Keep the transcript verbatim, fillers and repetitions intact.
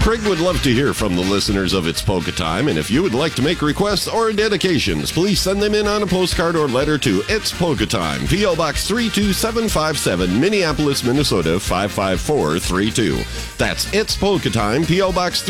Craig would love to hear from the listeners of It's Polka Time, and if you would like to make requests or dedications, please send them in on a postcard or letter to It's Polka Time, P O. Box three two seven five seven, Minneapolis, Minnesota five five four three two. That's It's Polka Time, P O. Box